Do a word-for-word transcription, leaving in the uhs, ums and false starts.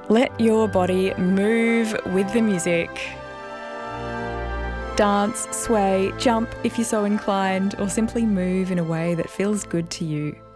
Let your body move with the music. Dance, sway, jump if you're so inclined, or simply move in a way that feels good to you.